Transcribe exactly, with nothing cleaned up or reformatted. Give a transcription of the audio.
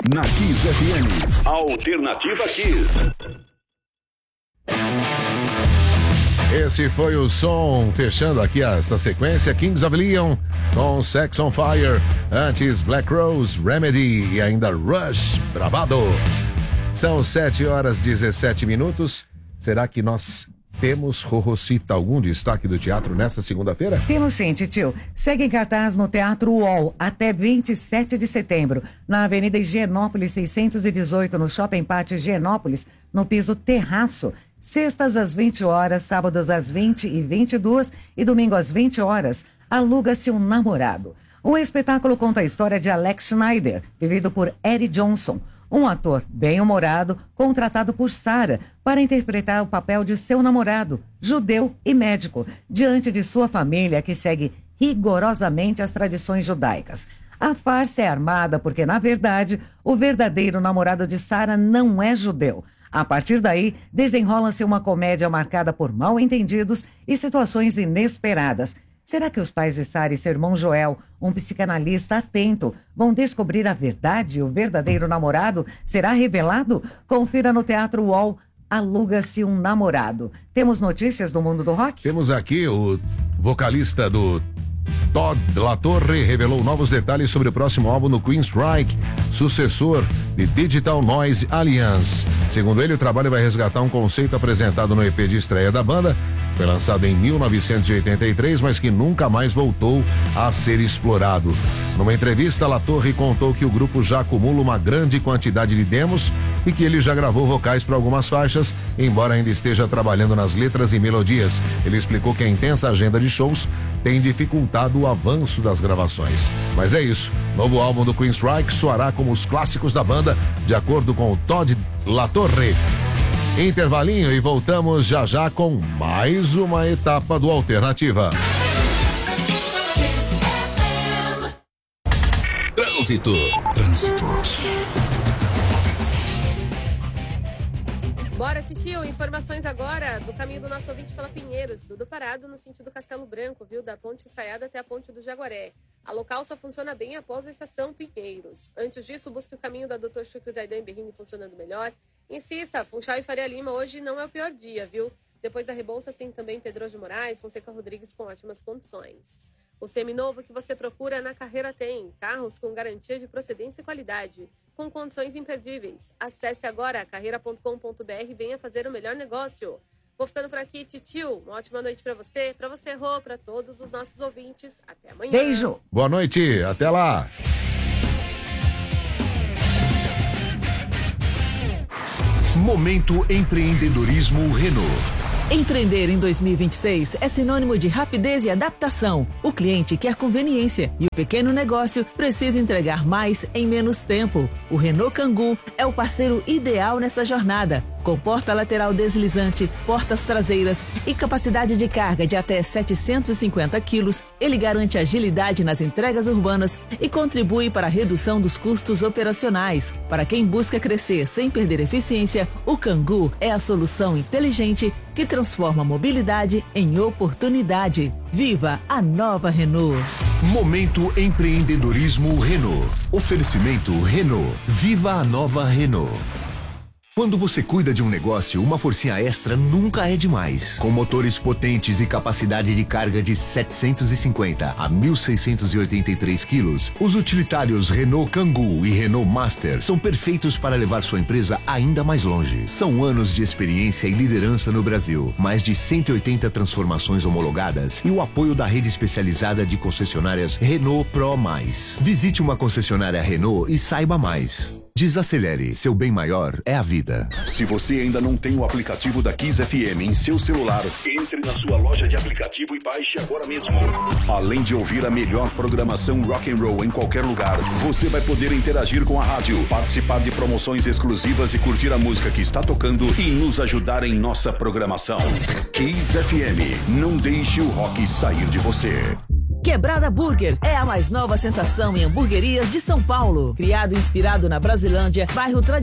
Na Kiss F M, Alternativa Kiss. Esse foi o som, fechando aqui esta sequência, Kings of Leon com Sex on Fire, antes Black Rose, Remedy e ainda Rush, Bravado. São sete horas e dezessete minutos. Será que nós temos, Rorrocita, algum destaque do teatro nesta segunda-feira? Temos sim, tio. Segue em cartaz no Teatro U O L até vinte e sete de setembro, na Avenida Higienópolis seiscentos e dezoito, no Shopping Pátio Higienópolis, no piso Terraço. Sextas às vinte horas, sábados às vinte e vinte e duas e domingo às vinte horas, aluga-se um namorado. O espetáculo conta a história de Alex Schneider, vivido por Eddie Johnson, um ator bem-humorado contratado por Sarah para interpretar o papel de seu namorado, judeu e médico, diante de sua família que segue rigorosamente as tradições judaicas. A farsa é armada porque, na verdade, o verdadeiro namorado de Sarah não é judeu. A partir daí, desenrola-se uma comédia marcada por mal-entendidos e situações inesperadas. Será que os pais de Sarah e seu irmão Joel, um psicanalista atento, vão descobrir a verdade? O verdadeiro namorado será revelado? Confira no Teatro U O L, Aluga-se um Namorado. Temos notícias do mundo do rock? Temos aqui o vocalista do Todd La Torre revelou novos detalhes sobre o próximo álbum do Queensryche, sucessor de Digital Noise Alliance. Segundo ele, o trabalho vai resgatar um conceito apresentado no E P de estreia da banda. Foi lançado em mil novecentos e oitenta e três, mas que nunca mais voltou a ser explorado. Numa entrevista, La Torre contou que o grupo já acumula uma grande quantidade de demos e que ele já gravou vocais para algumas faixas, embora ainda esteja trabalhando nas letras e melodias. Ele explicou que a intensa agenda de shows tem dificultado o avanço das gravações. Mas é isso, novo álbum do Queensryche soará como os clássicos da banda, de acordo com o Todd La Torre. Intervalinho e voltamos já já com mais uma etapa do Alternativa. Trânsito. Trânsito. Bora, titio, informações agora do caminho do nosso ouvinte pela Pinheiros, tudo parado no sentido Castelo Branco, viu? Da Ponte Ensaiada até a Ponte do Jaguaré. A local só funciona bem após a estação Pinheiros. Antes disso, busque o caminho da doutor Chico Zaidan Berrini funcionando melhor. Insista, Funchal e Faria Lima hoje não é o pior dia, viu? Depois da Rebouças tem também Pedro de Moraes, Fonseca Rodrigues com ótimas condições. O seminovo que você procura na Carreira tem. Carros com garantia de procedência e qualidade, com condições imperdíveis. Acesse agora carreira ponto com ponto b r e venha fazer o melhor negócio. Vou ficando por aqui, titio. Uma ótima noite pra você, pra você, Rô, pra todos os nossos ouvintes. Até amanhã. Beijo. Boa noite, até lá. Momento Empreendedorismo Renault. Empreender em dois mil e vinte e seis é sinônimo de rapidez e adaptação. O cliente quer conveniência e o pequeno negócio precisa entregar mais em menos tempo. O Renault Kangoo é o parceiro ideal nessa jornada. Com porta lateral deslizante, portas traseiras e capacidade de carga de até setecentos e cinquenta quilos, ele garante agilidade nas entregas urbanas e contribui para a redução dos custos operacionais. Para quem busca crescer sem perder eficiência, o Kangoo é a solução inteligente que transforma a mobilidade em oportunidade. Viva a nova Renault. Momento Empreendedorismo Renault. Oferecimento Renault. Viva a nova Renault. Quando você cuida de um negócio, uma forcinha extra nunca é demais. Com motores potentes e capacidade de carga de setecentos e cinquenta a mil seiscentos e oitenta e três quilos, os utilitários Renault Kangoo e Renault Master são perfeitos para levar sua empresa ainda mais longe. São anos de experiência e liderança no Brasil, mais de cento e oitenta transformações homologadas e o apoio da rede especializada de concessionárias Renault Pro Mais. Visite uma concessionária Renault e saiba mais. Desacelere, seu bem maior é a vida. Se você ainda não tem o aplicativo da Kiss F M em seu celular, entre na sua loja de aplicativo e baixe agora mesmo. Além de ouvir a melhor programação rock and roll em qualquer lugar, você vai poder interagir com a rádio, participar de promoções exclusivas e curtir a música que está tocando e nos ajudar em nossa programação. Kiss F M, não deixe o rock sair de você. Quebrada Burger é a mais nova sensação em hamburguerias de São Paulo. Criado e inspirado na Brasilândia, bairro tradicional